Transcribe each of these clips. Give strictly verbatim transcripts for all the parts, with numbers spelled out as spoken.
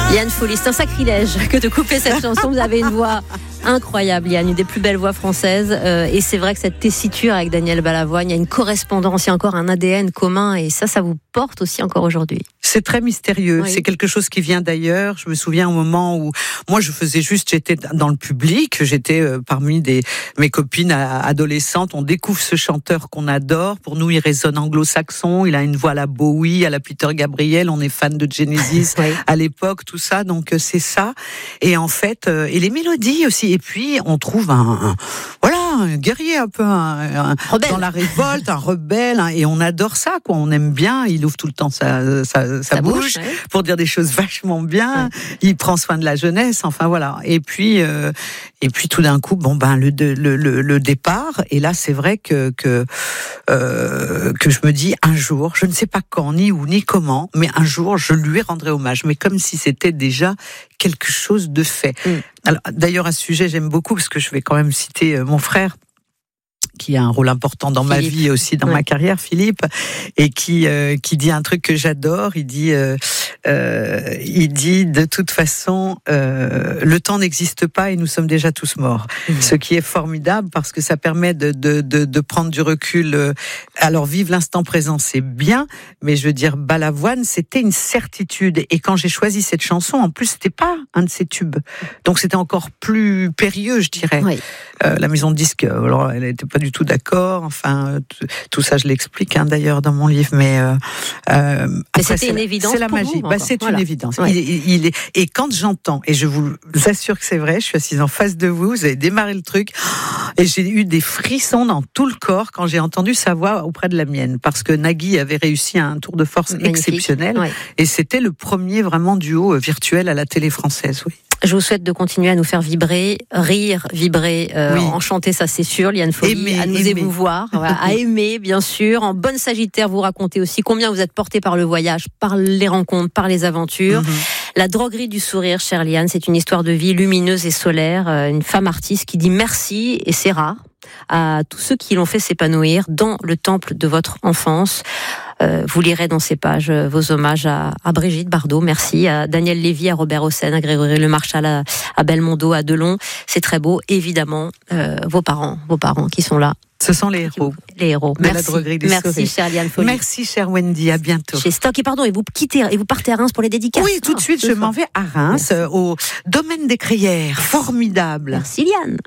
Liane Folly, c'est un sacrilège que de couper cette chanson. Vous avez une voix incroyable, Liane, une des plus belles voix françaises. Euh, et c'est vrai que cette tessiture avec Daniel Balavoine, il y a une correspondance, il y a encore un A D N commun. Et ça, ça vous porte aussi encore aujourd'hui. C'est très mystérieux. Oui. C'est quelque chose qui vient d'ailleurs. Je me souviens au moment où moi je faisais juste, j'étais dans le public, j'étais euh, parmi des mes copines adolescentes. On découvre ce chanteur qu'on adore. Pour nous, il résonne anglo-saxon. Il a une voix à la Bowie, à la Peter Gabriel. On est fan de Genesis oui. à l'époque, tout ça. Donc c'est ça. Et en fait, euh, et les mélodies aussi. Et puis on trouve un, un voilà un guerrier un peu un, un, dans la révolte, un rebelle. Hein, et on adore ça, quoi. On aime bien. Il ouvre tout le temps sa sa, sa bouche, bouche ouais. pour dire des choses vachement bien. Ouais. Il prend soin de la jeunesse. Enfin voilà. Et puis euh, et puis tout d'un coup, bon ben le le le, le départ. Et là, c'est vrai que que euh, que je me dis un jour, je ne sais pas quand, ni où, ni comment, mais un jour, je lui rendrai hommage. Mais comme si c'était déjà quelque chose de fait. Mm. Alors, d'ailleurs, à ce sujet, j'aime beaucoup parce que je vais quand même citer mon frère, qui a un rôle important dans Philippe. ma vie et aussi dans ouais. ma carrière, Philippe, et qui euh, qui dit un truc que j'adore. Il dit, euh, euh, il dit de toute façon, euh, le temps n'existe pas et nous sommes déjà tous morts. Mmh. Ce qui est formidable parce que ça permet de de de, de prendre du recul. Alors vivre l'instant présent, c'est bien, mais je veux dire, Balavoine, c'était une certitude. Et quand j'ai choisi cette chanson, en plus, c'était pas un de ses tubes, donc c'était encore plus périlleux, je dirais. Oui. Euh, la maison de disques, alors elle n'était pas du tout d'accord. Enfin, tout ça, je l'explique hein, d'ailleurs dans mon livre. Mais, euh, euh, mais après, c'était une évidence. C'est la pour magie. Vous, bah, c'est voilà. une évidence. Ouais. Il, il, il est, et quand j'entends, et je vous assure que c'est vrai, je suis assise en face de vous, vous avez démarré le truc, et j'ai eu des frissons dans tout le corps quand j'ai entendu sa voix auprès de la mienne, parce que Nagui avait réussi un tour de force Magnifique. exceptionnel, ouais. et c'était le premier vraiment duo virtuel à la télé française. Oui. Je vous souhaite de continuer à nous faire vibrer, rire, vibrer, euh, oui. enchanter, ça c'est sûr, Liane Folly, aimer, à nous aimer. émouvoir, voilà, à aimer bien sûr. En bonne Sagittaire, vous racontez aussi combien vous êtes porté par le voyage, par les rencontres, par les aventures. Mm-hmm. La droguerie du sourire, chère Liane, c'est une histoire de vie lumineuse et solaire, une femme artiste qui dit merci, et c'est rare, à tous ceux qui l'ont fait s'épanouir dans le temple de votre enfance. Euh, vous lirez dans ces pages euh, vos hommages à, à Brigitte Bardot, merci, à Daniel Lévy, à Robert Hossein, à Grégory Le Marchal, à, à Belmondo, à Delon. C'est très beau, évidemment, euh, vos parents, vos parents qui sont là. Ce sont les héros. Les héros. De merci. La droguerie des Merci, sourires. chère Liane Folly. Merci, chère Wendy. À bientôt. Chez Stock. Et pardon, et vous quittez, et vous partez à Reims pour les dédicaces. Oui, tout de suite, ah, je m'en vais à Reims, euh, au domaine des Crayères. Formidable. Merci, Liane.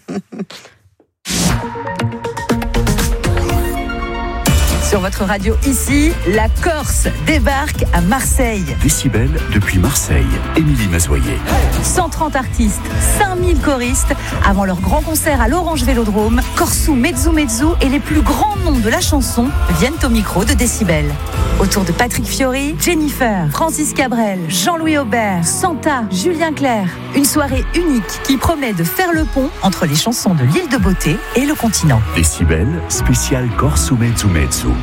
Sur votre radio ici, la Corse débarque à Marseille. Décibel depuis Marseille. Émilie Mazoyer. cent trente artistes, cinq mille choristes. Avant leur grand concert à l'Orange Vélodrome, Corsou, Mezzu Mezzu et les plus grands noms de la chanson viennent au micro de Décibel. Autour de Patrick Fiori, Jennifer, Francis Cabrel, Jean-Louis Aubert, Santa, Julien Clerc. Une soirée unique qui promet de faire le pont entre les chansons de l'île de Beauté et le continent. Décibel, spécial Corsou Mezzu Mezzu.